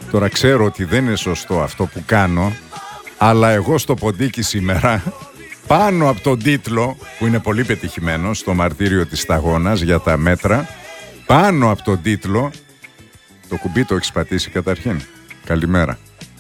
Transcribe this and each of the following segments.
Τώρα ξέρω ότι δεν είναι σωστό αυτό που κάνω, αλλά εγώ στο ποντίκι σήμερα, πάνω από τον τίτλο, που είναι πολύ πετυχημένο, στο μαρτύριο της Σταγώνας για τα μέτρα, πάνω από τον τίτλο, το κουμπί το έχεις πατήσει καταρχήν. Καλημέρα.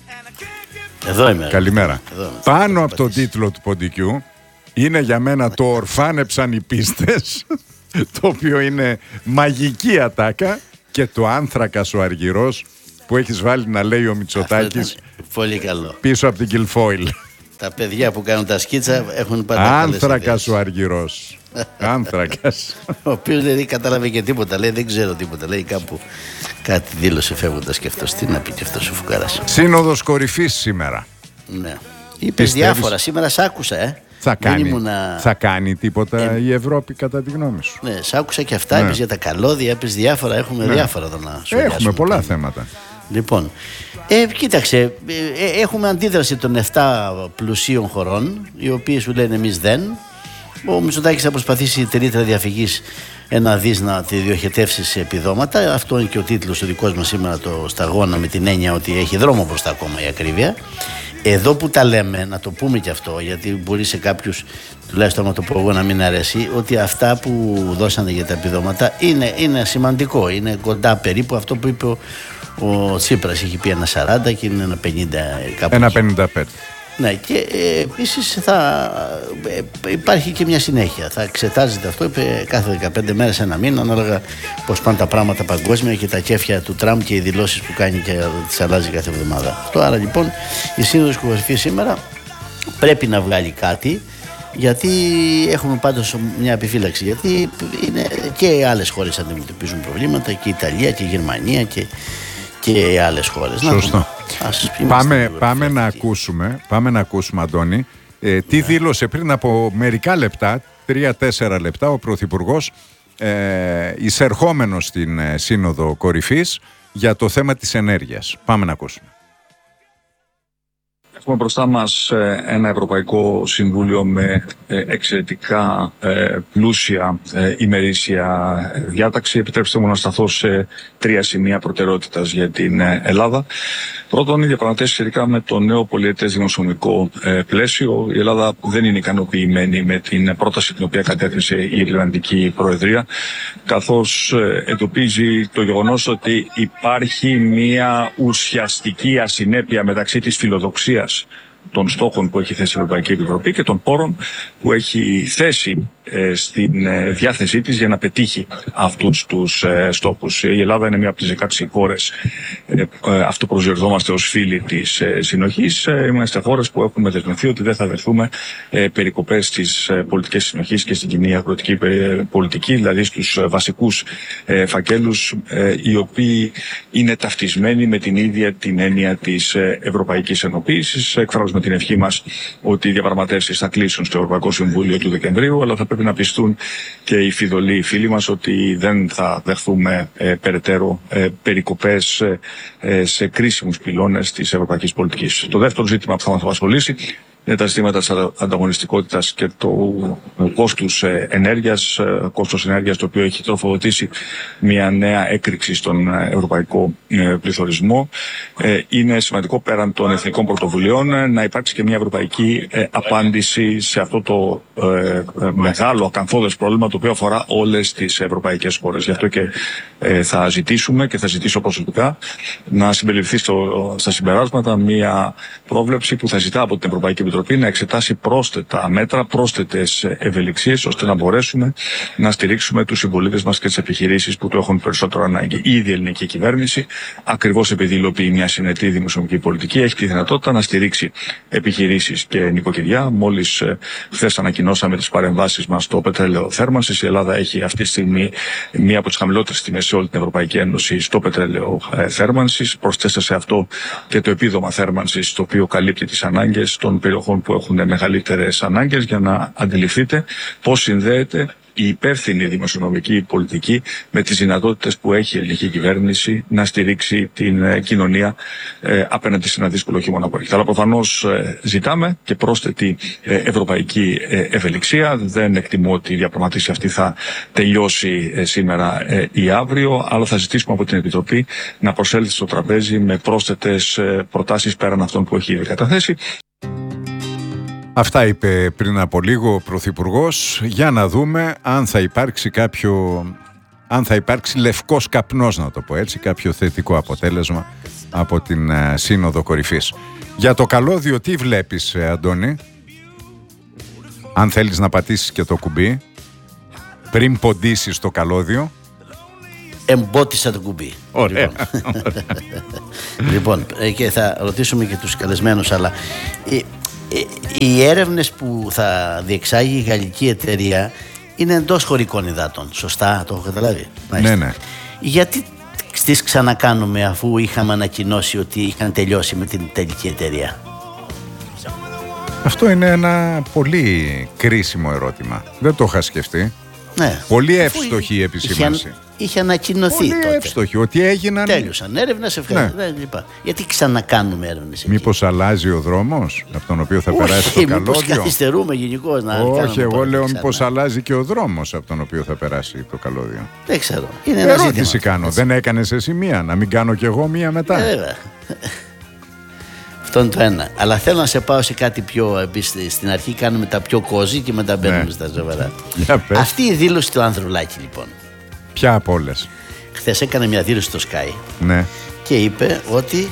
Εδώ είμαι. Καλημέρα. Πάνω από τον τίτλο του ποντικιού είναι για μένα το «Ορφάνεψαν οι πίστες», το οποίο είναι μαγική ατάκα, και το «Άνθρακας ο αργυρός» που έχεις βάλει να λέει ο Μητσοτάκης πολύ καλό. Πίσω από την Κιλφόιλ. Τα παιδιά που κάνουν τα σκίτσα έχουν πάντα «Άνθρακας ο αργυρός». Άνθρακας. Ο οποίος δεν κατάλαβε και τίποτα. Λέει δεν ξέρω τίποτα. Λέει κάπου κάτι δήλωσε φεύγοντας και αυτός. Τι να πει και αυτός ο φουκάρας. Σύνοδος κορυφής σήμερα. Ναι. Είπες διάφορα. Σήμερα σ' άκουσα, Θα κάνει τίποτα η Ευρώπη κατά τη γνώμη σου? Ναι, σ' άκουσα και αυτά. Είπες για τα καλώδια, είπες διάφορα. Έχουμε διάφορα εδώ να σχολιάσουμε. Έχουμε πολλά θέματα. Λοιπόν, κοίταξε, έχουμε αντίδραση των 7 πλουσίων χωρών, οι οποίοι σου λένε εμείς δεν. Ο Μητσοτάκης θα προσπαθήσει τη ρήτρα διαφυγής 1 δις να τη διοχετεύσει σε επιδόματα. Αυτό είναι και ο τίτλος ο δικός μας σήμερα, το Σταγόνα, με την έννοια ότι έχει δρόμο μπροστά ακόμα η ακρίβεια. Εδώ που τα λέμε, να το πούμε και αυτό, γιατί μπορεί σε κάποιους, τουλάχιστον να το πω εγώ, να μην αρέσει, ότι αυτά που δώσανε για τα επιδόματα είναι σημαντικό. Είναι κοντά περίπου αυτό που είπε ο Τσίπρας. Είχε πει 1,40 και είναι 1,50 κάπου. 1,55. Ναι, και επίσης θα υπάρχει και μια συνέχεια. Θα εξετάζεται αυτό, είπε, κάθε 15 μέρες, 1 μήνα, ανάλογα πώς πάνε τα πράγματα παγκόσμια και τα κέφια του Τραμπ και οι δηλώσεις που κάνει και τις αλλάζει κάθε εβδομάδα. Αυτό, άρα λοιπόν η Σύνοδος Κορυφής σήμερα πρέπει να βγάλει κάτι, γιατί έχουμε πάντως μια επιφύλαξη. Γιατί είναι και άλλες χώρες αντιμετωπίζουν προβλήματα, και η Ιταλία και η Γερμανία και άλλες χώρες. Σωστό. Πάμε να ακούσουμε, Αντώνη, τι δήλωσε πριν από μερικά λεπτά, 3-4 λεπτά, ο Πρωθυπουργός, εισερχόμενος στην Σύνοδο Κορυφής, για το θέμα της ενέργειας. Πάμε να ακούσουμε. Έχουμε μπροστά μας ένα Ευρωπαϊκό Συμβούλιο με εξαιρετικά πλούσια ημερήσια διάταξη. Επιτρέψτε μου να σταθώ σε 3 σημεία προτεραιότητας για την Ελλάδα. Πρώτον, οι διαπραγματεύσεις σχετικά με το νέο πολυετές δημοσιονομικό πλαίσιο. Η Ελλάδα δεν είναι ικανοποιημένη με την πρόταση την οποία κατέθεσε η Ιρλανδική Προεδρία, καθώς εντοπίζει το γεγονός ότι υπάρχει μια ουσιαστική ασυνέπεια μεταξύ της φιλοδοξίας των στόχων που έχει θέσει η Ευρωπαϊκή Επιτροπή και των πόρων που έχει θέσει στην διάθεσή της για να πετύχει αυτούς τους στόχους. Η Ελλάδα είναι μία από τις 16 χώρες, αυτό προσδιοριζόμαστε ως φίλοι της συνοχής. Είμαστε χώρες που έχουμε δεσμευθεί ότι δεν θα δεχθούμε περικοπές στις πολιτικές συνοχής και στην κοινή αγροτική πολιτική, δηλαδή στους βασικούς φακέλους, οι οποίοι είναι ταυτισμένοι με την ίδια την έννοια της ευρωπαϊκής ενοποίησης. Εκφράζουμε την ευχή μας ότι οι διαπραγματεύσεις θα κλείσουν στο Ευρωπαϊκό Συμβούλιο του Δεκεμβρίου, αλλά θα πρέπει να πιστούν και οι φιδωλοί φίλοι μας ότι δεν θα δεχθούμε περαιτέρω περικοπές σε κρίσιμους πυλώνες της ευρωπαϊκής πολιτικής. Το δεύτερο ζήτημα που θα μας απασχολήσει είναι τα ζητήματα της ανταγωνιστικότητας και του κόστους ενέργειας, το οποίο έχει τροφοδοτήσει μια νέα έκρηξη στον ευρωπαϊκό πληθωρισμό. Είναι σημαντικό πέραν των εθνικών πρωτοβουλειών να υπάρξει και μια ευρωπαϊκή απάντηση σε αυτό το μεγάλο ακαθόδες πρόβλημα, το οποίο αφορά όλες τις ευρωπαϊκές χώρες. Γι' αυτό και θα ζητήσουμε και θα ζητήσω προσωπικά να συμπεριληφθεί στα συμπεράσματα μια πρόβλεψη που θα ζητά από την Ευρωπαϊκή Επιτροπή να εξετάσει πρόσθετα μέτρα, πρόσθετες ευελιξίες, ώστε να μπορέσουμε να στηρίξουμε τους συμπολίτες μας και τις επιχειρήσεις που το έχουν περισσότερο ανάγκη. Ήδη η ελληνική κυβέρνηση, ακριβώς επειδή υλοποιεί μια συνετή δημοσιονομική πολιτική, έχει τη δυνατότητα να στηρίξει επιχειρήσεις και νοικοκυριά. Μόλις χθες ανακοινώσαμε τις παρεμβάσεις μας στο πετρέλαιο θέρμανσης. Η Ελλάδα έχει αυτή τη στιγμή μία από τις χαμηλότερες τιμές σε όλη την Ευρωπαϊκή Ένωση στο πετρέλαιο θέρμανσης. Προσθέστε σε αυτό και το επίδομα θέρμανσης, το οποίο καλύπτει τις ανάγκες των περιοχών που έχουν μεγαλύτερες ανάγκες, για να αντιληφθείτε πώς συνδέεται η υπεύθυνη δημοσιονομική πολιτική με τις δυνατότητες που έχει η ελληνική κυβέρνηση να στηρίξει την κοινωνία απέναντι σε ένα δύσκολο χειμώνα που έρχεται. Αλλά προφανώς ζητάμε και πρόσθετη ευρωπαϊκή ευελιξία. Δεν εκτιμώ ότι η διαπραγματεύση αυτή θα τελειώσει σήμερα ή αύριο, αλλά θα ζητήσουμε από την Επιτροπή να προσέλθει στο τραπέζι με πρόσθετες προτάσεις πέραν αυτών που έχει ήδη καταθέσει. Αυτά είπε πριν από λίγο ο Πρωθυπουργός. Για να δούμε αν θα υπάρξει λευκός καπνός, να το πω έτσι, κάποιο θετικό αποτέλεσμα από την Σύνοδο Κορυφής. Για το καλώδιο τι βλέπεις, Αντώνη? Αν θέλεις να πατήσεις και το κουμπί πριν ποντίσεις το καλώδιο. Εμπότισα το κουμπί. Ωραία. Λοιπόν, και θα ρωτήσουμε και τους καλεσμένους, αλλά οι έρευνες που θα διεξάγει η γαλλική εταιρεία είναι εντός χωρικών υδάτων. Σωστά, το έχω καταλάβει? Ναι. Γιατί τις ξανακάνουμε αφού είχαμε ανακοινώσει ότι είχαν τελειώσει με την τελική εταιρεία? Αυτό είναι ένα πολύ κρίσιμο ερώτημα. Δεν το είχα σκεφτεί. Ναι. Πολύ εύστοχη η επισήμανση. Είχε ανακοινωθεί πολύ τότε. Εύστοχη, ότι έγιναν. Τέλειωσαν έρευνες, γιατί ξανακάνουμε έρευνες? Μήπως αλλάζει ο δρόμος από τον οποίο θα περάσει το καλώδιο? Μήπως καθυστερούμε γενικώς να κάνουμε? Όχι, εγώ λέω μήπως αλλάζει και ο δρόμος από τον οποίο θα περάσει το καλώδιο. Δεν ξέρω. Είναι ένα ερώτηση ζήτημα. κάνω. Δεν έκανες εσύ μία, να μην κάνω κι εγώ μία μετά? Βέβαια. Αυτό είναι το ένα. Αλλά θέλω να σε πάω σε κάτι πιο. Στην αρχή κάνουμε τα πιο κόζι και μετά μπαίνουμε στα σοβαρά. Αυτή η δήλωση του Ανδρουλάκη, λοιπόν. Ποια από όλες? Χθες έκανε μια δήλωση στο Sky. Ναι. Και είπε ότι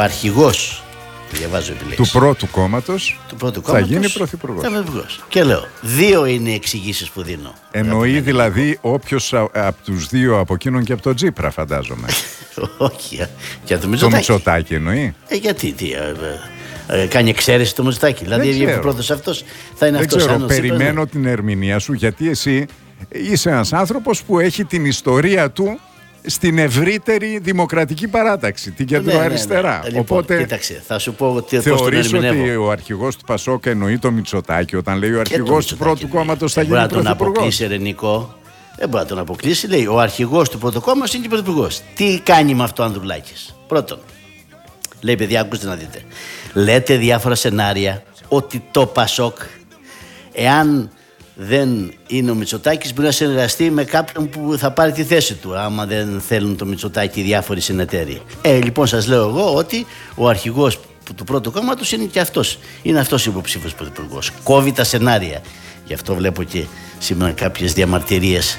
ο διαβάζω επιλέξεις, του πρώτου κόμματος θα γίνει πρωθυπουργός. Και λέω, δύο είναι οι εξηγήσεις που δίνω. Εννοεί δηλαδή όποιος από τους δύο, από εκείνον και από τον Τσίπρα, φαντάζομαι. Όχι, για το Μητσοτάκη. Το Μητσοτάκη εννοεί. Γιατί, κάνει εξαίρεση το Μητσοτάκη? Δηλαδή ο πρώτος αυτός θα είναι αυτός. Δεν ξέρω, περιμένω την ερμηνεία σου, γιατί εσύ είσαι ένας άνθρωπος που έχει την ιστορία του στην ευρύτερη δημοκρατική παράταξη, την κεντροαριστερά. Λοιπόν, οπότε, κοίταξε, θα σου πω ότι θεωρείς ότι ο αρχηγός του Πασόκ εννοεί το Μητσοτάκη όταν λέει ο αρχηγός του πρώτου κόμματος θα γίνει πρωθυπουργός? Δεν μπορεί να τον αποκλείσει, Ρενικό. Δεν μπορεί να τον αποκλείσει. Λέει ο αρχηγός του πρώτου κόμματος είναι και πρωθυπουργός. Τι κάνει με αυτό ο Ανδρουλάκης? Πρώτον, λέει, παιδιά, ακούστε να δείτε. Λέτε διάφορα σενάρια ότι το Πασόκ, εάν δεν είναι ο Μητσοτάκης, μπορεί να συνεργαστεί με κάποιον που θα πάρει τη θέση του, άμα δεν θέλουν το Μητσοτάκη οι διάφοροι συνεταίροι. Λοιπόν, σας λέω εγώ ότι ο αρχηγός του πρώτου κόμματος είναι και αυτός. Είναι αυτός υποψήφιος πρωθυπουργός. Κόβει τα σενάρια. Γι' αυτό βλέπω και σήμερα κάποιες διαμαρτυρίες.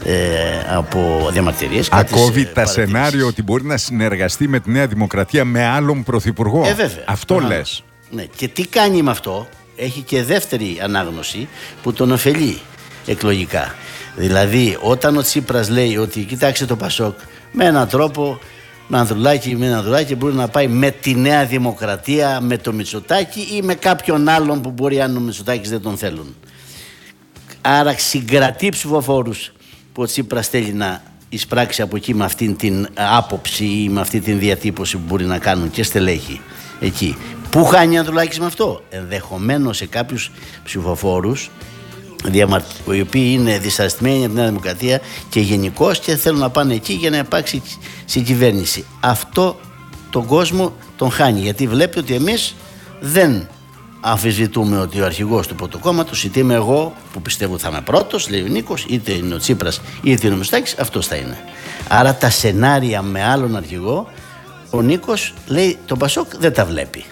Ακόβει τα σενάρια ότι μπορεί να συνεργαστεί με τη Νέα Δημοκρατία με άλλον πρωθυπουργό. Βέβαια. Αυτό λες. Ναι. Και τι κάνει με αυτό? Έχει και δεύτερη ανάγνωση που τον ωφελεί εκλογικά. Δηλαδή, όταν ο Τσίπρας λέει ότι κοιτάξτε το Πασόκ, με έναν τρόπο, με Ανδρουλάκη μπορεί να πάει με τη Νέα Δημοκρατία, με το Μητσοτάκη ή με κάποιον άλλον που μπορεί, αν ο Μητσοτάκης δεν τον θέλουν. Άρα συγκρατεί ψηφοφόρους που ο Τσίπρας θέλει να εισπράξει από εκεί με αυτήν την άποψη ή με αυτή την διατύπωση που μπορεί να κάνουν και στελέχη εκεί. Πού χάνει ο Ανδρουλάκης με αυτό? Ενδεχομένως σε κάποιους ψηφοφόρους οι οποίοι είναι δυσαρεστημένοι από την Νέα Δημοκρατία και γενικώς και θέλουν να πάνε εκεί για να υπάρξει συγκυβέρνηση. Αυτό τον κόσμο τον χάνει, γιατί βλέπει ότι εμείς δεν αμφισβητούμε ότι ο αρχηγός του πρώτου κόμματος, είτε είμαι εγώ που πιστεύω θα είμαι πρώτος, λέει ο Νίκος, είτε είναι ο Τσίπρας είτε είναι ο Μητσοτάκης, αυτός θα είναι. Άρα τα σενάρια με άλλον αρχηγό, ο Νίκος λέει το Πασόκ δεν τα βλέπει.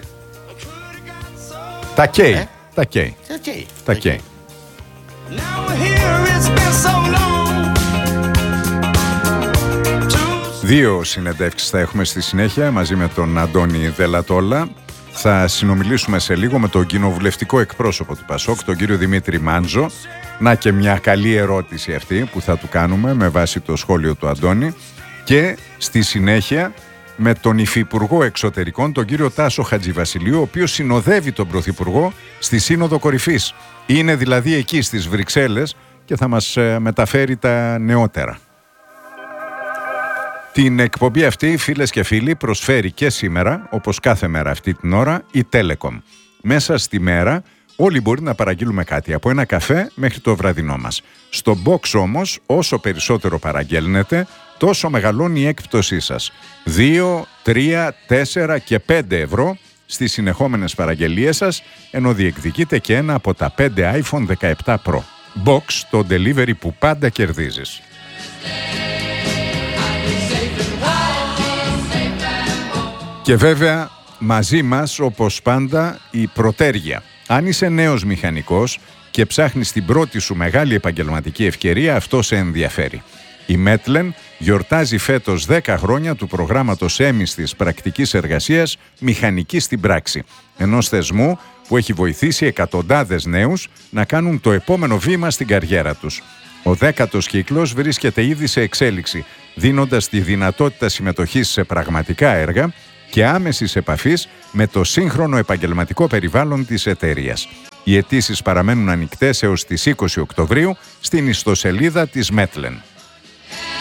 Τα καίει. Τα καίει. Δύο συνεντεύξεις θα έχουμε στη συνέχεια μαζί με τον Αντώνη Δελατόλα. Θα συνομιλήσουμε σε λίγο με τον κοινοβουλευτικό εκπρόσωπο του Πασόκ, τον κύριο Δημήτρη Μάντζο. Να και μια καλή ερώτηση αυτή που θα του κάνουμε με βάση το σχόλιο του Αντώνη. Και στη συνέχεια με τον Υφυπουργό Εξωτερικών, τον κύριο Τάσο Χατζηβασιλείου, ο οποίος συνοδεύει τον Πρωθυπουργό στη Σύνοδο Κορυφής. Είναι δηλαδή εκεί στις Βρυξέλλες και θα μας μεταφέρει τα νεότερα. Την εκπομπή αυτή, φίλες και φίλοι, προσφέρει και σήμερα, όπως κάθε μέρα αυτή την ώρα, η Telecom. Μέσα στη μέρα Όλοι μπορεί να παραγγείλουμε κάτι, από ένα καφέ μέχρι το βραδινό μας. Στο box όμως, όσο περισσότερο παραγγέλνετε, τόσο μεγαλώνει η έκπτωσή σας. 2, 3, 4 και 5 ευρώ στις συνεχόμενες παραγγελίες σας, ενώ διεκδικείτε και ένα από τα 5 iPhone 17 Pro. Box, το delivery που πάντα κερδίζεις. Και βέβαια, μαζί μας, όπως πάντα, η Προτέργεια. Αν είσαι νέος μηχανικός και ψάχνεις την πρώτη σου μεγάλη επαγγελματική ευκαιρία, αυτό σε ενδιαφέρει. Η Μέτλεν γιορτάζει φέτος 10 χρόνια του προγράμματος έμιστης πρακτικής εργασίας μηχανική στην πράξη, ενός θεσμού που έχει βοηθήσει εκατοντάδες νέους να κάνουν το επόμενο βήμα στην καριέρα τους. Ο 10ος κύκλος βρίσκεται ήδη σε εξέλιξη, δίνοντας τη δυνατότητα συμμετοχής σε πραγματικά έργα και άμεσης επαφής με το σύγχρονο επαγγελματικό περιβάλλον της εταιρείας. Οι αιτήσεις παραμένουν ανοιχτές έως τις 20 Οκτωβρίου στην ιστοσελίδα της Μέτλεν.